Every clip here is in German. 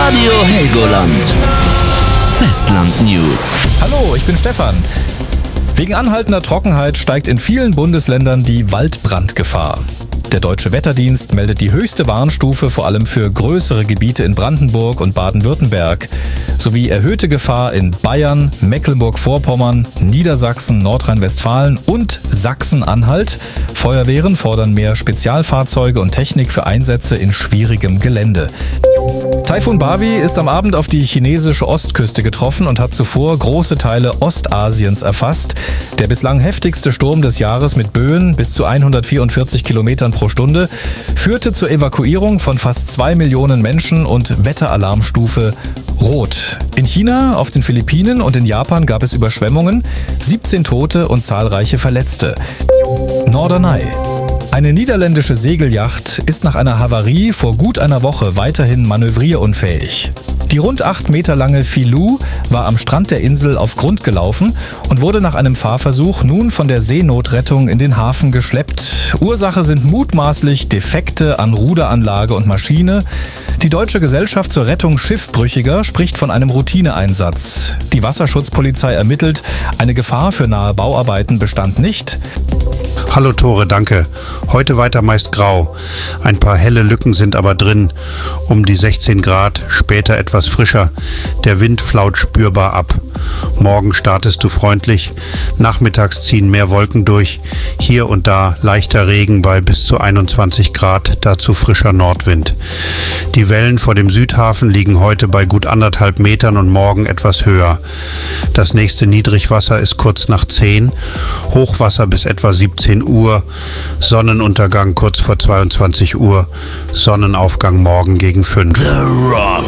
Radio Helgoland. Festland News. Hallo, ich bin Stefan. Wegen anhaltender Trockenheit steigt in vielen Bundesländern die Waldbrandgefahr. Der Deutsche Wetterdienst meldet die höchste Warnstufe vor allem für größere Gebiete in Brandenburg und Baden-Württemberg sowie erhöhte Gefahr in Bayern, Mecklenburg-Vorpommern, Niedersachsen, Nordrhein-Westfalen und Sachsen-Anhalt. Feuerwehren fordern mehr Spezialfahrzeuge und Technik für Einsätze in schwierigem Gelände. Taifun Bavi ist am Abend auf die chinesische Ostküste getroffen und hat zuvor große Teile Ostasiens erfasst. Der bislang heftigste Sturm des Jahres mit Böen bis zu 144 Kilometern pro Stunde führte zur Evakuierung von fast 2 Millionen Menschen und Wetteralarmstufe Rot. In China, auf den Philippinen und in Japan gab es Überschwemmungen, 17 Tote und zahlreiche Verletzte. Norderney. Eine niederländische Segelyacht ist nach einer Havarie vor gut einer Woche weiterhin manövrierunfähig. Die rund 8 Meter lange Filou war am Strand der Insel auf Grund gelaufen und wurde nach einem Fahrversuch nun von der Seenotrettung in den Hafen geschleppt. Ursache sind mutmaßlich Defekte an Ruderanlage und Maschine. Die Deutsche Gesellschaft zur Rettung Schiffbrüchiger spricht von einem Routineeinsatz. Die Wasserschutzpolizei ermittelt, eine Gefahr für nahe Bauarbeiten bestand nicht. Hallo Tore, danke. Heute weiter meist grau. Ein paar helle Lücken sind aber drin. Um die 16 Grad, später etwas frischer. Der Wind flaut spürbar ab. Morgen startest du freundlich. Nachmittags ziehen mehr Wolken durch. Hier und da leichter Regen bei bis zu 21 Grad, dazu frischer Nordwind. Die Wellen vor dem Südhafen liegen heute bei gut 1,5 Metern und morgen etwas höher. Das nächste Niedrigwasser ist kurz nach 10, Hochwasser bis etwa 17 Uhr, Sonnenuntergang kurz vor 22 Uhr, Sonnenaufgang morgen gegen 5. The Rock.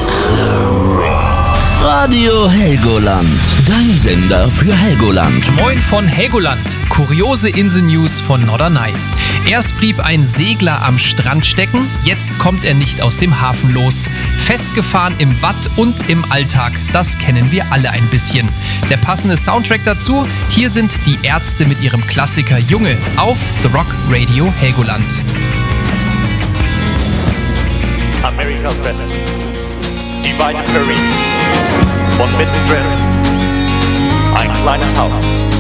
Radio Helgoland. Dein Sender für Helgoland. Moin von Helgoland. Kuriose Insel-News von Norderney. Erst blieb ein Segler am Strand stecken, jetzt kommt er nicht aus dem Hafen los. Festgefahren im Watt und im Alltag, das kennen wir alle ein bisschen. Der passende Soundtrack dazu, hier sind die Ärzte mit ihrem Klassiker Junge auf The Rock Radio Helgoland. Amerikas West, die weite Prairie, und mittendrin ein kleines Haus.